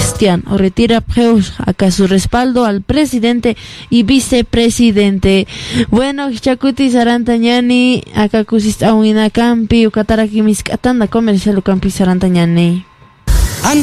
Cristian o retira acá su respaldo al presidente y vicepresidente. Bueno, Chacuti Sarantañani, acá kusista uina campi, ukataraki miskatanda comercial campi Sarantañani.